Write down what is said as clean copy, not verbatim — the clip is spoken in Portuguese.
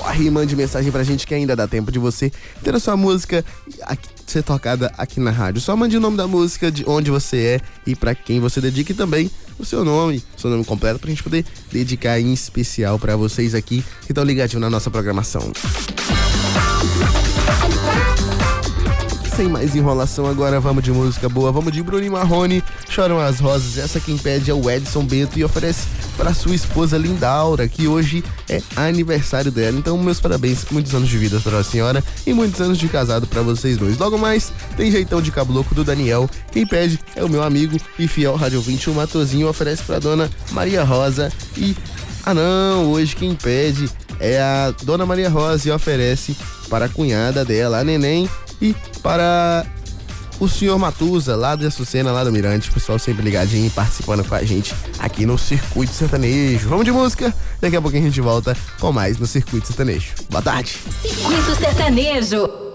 corre e mande mensagem pra gente que ainda dá tempo de você ter a sua música ser tocada aqui na rádio. Só mande o nome da música, de onde você é e pra quem você dedica, e também o seu nome completo, pra gente poder dedicar em especial pra vocês aqui que estão ligadinhos na nossa programação. Sem mais enrolação, agora vamos de música boa, vamos de Bruno e Marrone, Choram as Rosas. Essa quem pede é o Edson Bento e oferece para sua esposa Lindaura, que hoje é aniversário dela. Então, meus parabéns, muitos anos de vida para a senhora e muitos anos de casado para vocês dois. Logo mais, tem Jeitão de Caboclo do Daniel. Quem pede é o meu amigo e fiel rádio ouvinte, o Matozinho, oferece para dona Maria Rosa. E, hoje quem pede é a dona Maria Rosa e oferece para a cunhada dela, a Neném, e para o senhor Matusa, lá de Açucena, lá do Mirante. O pessoal sempre ligadinho e participando com a gente aqui no Circuito Sertanejo. Vamos de música, daqui a pouquinho a gente volta com mais no Circuito Sertanejo. Boa tarde. Circuito Sertanejo.